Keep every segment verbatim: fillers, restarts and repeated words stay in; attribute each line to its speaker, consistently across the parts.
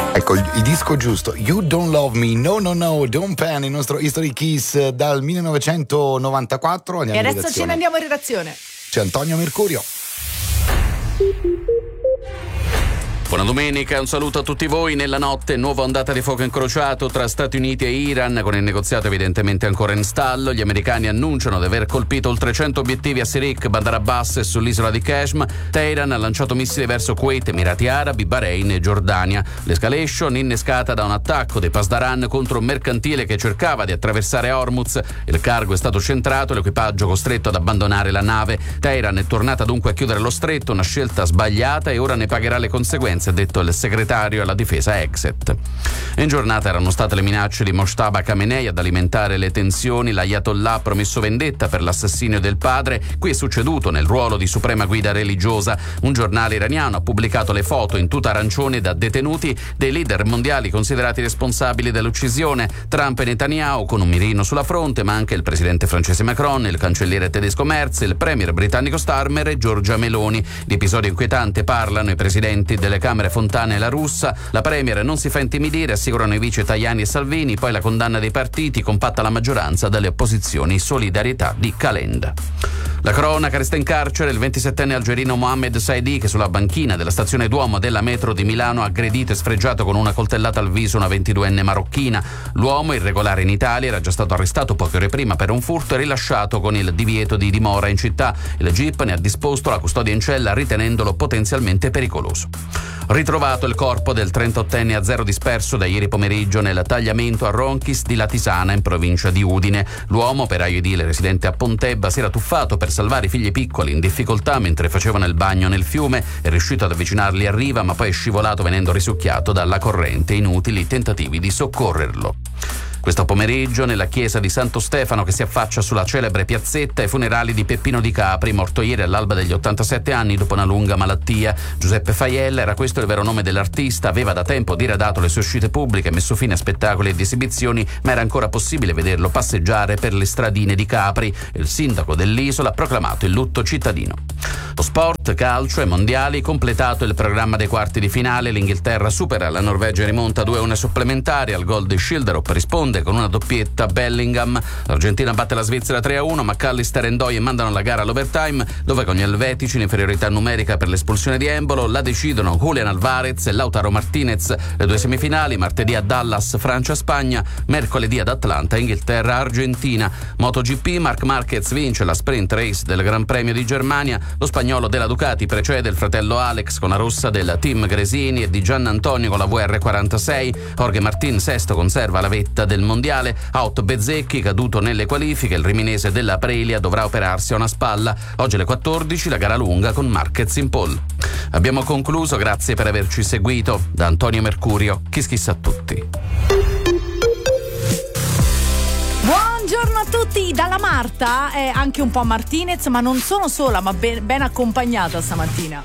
Speaker 1: Ecco, il, il disco giusto, You Don't Love Me, No No No, Don't Pan, il nostro History Kiss dal millenovecentonovantaquattro. Andiamo
Speaker 2: e adesso
Speaker 1: in
Speaker 2: ce ne andiamo in redazione.
Speaker 1: C'è Antonio Mercurio.
Speaker 3: Buona domenica, un saluto a tutti voi. Nella notte nuova ondata di fuoco incrociato tra Stati Uniti e Iran, con il negoziato evidentemente ancora in stallo. Gli americani annunciano di aver colpito oltre cento obiettivi a Sirik, Bandar Abbas e sull'isola di Kashmir. Teheran ha lanciato missili verso Kuwait, Emirati Arabi, Bahrain e Giordania. L'escalation innescata da un attacco dei Pasdaran contro un mercantile che cercava di attraversare Hormuz. Il cargo è stato centrato, l'equipaggio costretto ad abbandonare la nave. Teheran è tornata dunque a chiudere lo stretto, una scelta sbagliata, e ora ne pagherà le conseguenze, ha detto il segretario alla difesa Exet. In giornata erano state le minacce di Mojtaba Khamenei ad alimentare le tensioni. L'Ayatollah ha promesso vendetta per l'assassinio del padre. Qui è succeduto nel ruolo di suprema guida religiosa. Un giornale iraniano ha pubblicato le foto in tuta arancione da detenuti dei leader mondiali considerati responsabili dell'uccisione: Trump e Netanyahu con un mirino sulla fronte, ma anche il presidente francese Macron, il cancelliere tedesco Merz, il premier britannico Starmer e Giorgia Meloni. Di episodio inquietante parlano i presidenti delle Camere Fontana e La Russa. La premier non si fa intimidire, assicurano i vice Tajani e Salvini. Poi la condanna dei partiti, compatta la maggioranza dalle opposizioni, solidarietà di Calenda. La cronaca: resta in carcere il ventisettenne algerino Mohamed Saidi, che sulla banchina della stazione Duomo della metro di Milano ha aggredito e sfregiato con una coltellata al viso una ventiduenne marocchina. L'uomo, irregolare in Italia, era già stato arrestato poche ore prima per un furto e rilasciato con il divieto di dimora in città. Il G I P ne ha disposto la custodia in cella, ritenendolo potenzialmente pericoloso. Ritrovato il corpo del trentottenne azero disperso da ieri pomeriggio nel tagliamento a Ronchis di Latisana, in provincia di Udine. L'uomo, operaio edile residente a Pontebba, si era tuffato per salvare i figli piccoli in difficoltà mentre facevano il bagno nel fiume. È riuscito ad avvicinarli a riva, ma poi è scivolato venendo risucchiato dalla corrente. Inutili tentativi di soccorrerlo. Questo pomeriggio, nella chiesa di Santo Stefano, che si affaccia sulla celebre piazzetta, i funerali di Peppino Di Capri, morto ieri all'alba degli ottantasette anni dopo una lunga malattia. Giuseppe Faiella, era questo il vero nome dell'artista, aveva da tempo diradato le sue uscite pubbliche, messo fine a spettacoli ed esibizioni, ma era ancora possibile vederlo passeggiare per le stradine di Capri. Il sindaco dell'isola ha proclamato il lutto cittadino. Lo sport, calcio e mondiali. Completato il programma dei quarti di finale, l'Inghilterra supera la Norvegia e rimonta due a uno supplementari. Al gol di Schilderup risponde con una doppietta Bellingham. L'Argentina batte la Svizzera tre a uno, ma McAllister e Ndoye mandano la gara all'overtime, dove con gli elvetici in inferiorità numerica per l'espulsione di Embolo la decidono Julian Alvarez e Lautaro Martinez. Le due semifinali: martedì a Dallas, Francia-Spagna, mercoledì ad Atlanta, Inghilterra-Argentina. MotoGP, Marc Marquez vince la sprint race del Gran Premio di Germania. Lo spagnolo della Ducati precede il fratello Alex con la rossa del team Gresini e di Gian Antonio con la V R quarantasei. Jorge Martin sesto conserva la vetta del mondiale. Out Bezzecchi, caduto nelle qualifiche, il riminese della Aprilia dovrà operarsi a una spalla. Oggi alle quattordici la gara lunga con Marquez in pole. Abbiamo concluso, grazie per averci seguito. Da Antonio Mercurio, Kiss Kiss a tutti.
Speaker 2: Buongiorno a tutti dalla Marta, e anche un po' Martinez, ma non sono sola, ma ben, ben accompagnata stamattina.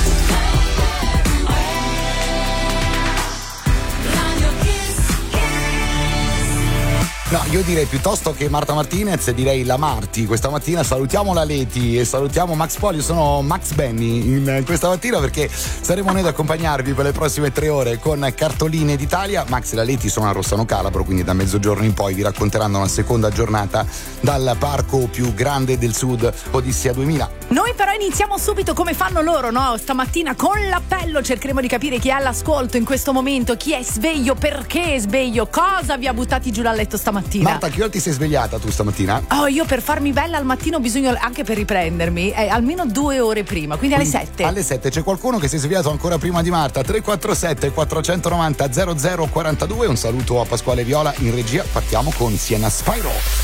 Speaker 1: No, io direi piuttosto che Marta Martinez, direi la Marti. Questa mattina salutiamo la Leti e salutiamo Max Poli. Io sono Max Benny in questa mattina, perché saremo noi ad accompagnarvi per le prossime tre ore con Cartoline d'Italia. Max e la Leti sono a Rossano Calabro, quindi da mezzogiorno in poi vi racconteranno una seconda giornata dal parco più grande del sud, Odissea duemila.
Speaker 2: Noi però iniziamo subito come fanno loro, no? Stamattina con l'appello cercheremo di capire chi è all'ascolto in questo momento, chi è sveglio, perché è sveglio, cosa vi ha buttati giù dal letto stamattina.
Speaker 1: Marta, che ora ti sei svegliata tu stamattina?
Speaker 2: Oh, io per farmi bella al mattino ho bisogno, anche per riprendermi, eh, almeno due ore prima, quindi, quindi alle sette.
Speaker 1: Alle sette. C'è qualcuno che si è svegliato ancora prima di Marta? tre quattro sette quattro nove zero zero zero quattro due. Un saluto a Pasquale Viola in regia. Partiamo con Siena Spyro.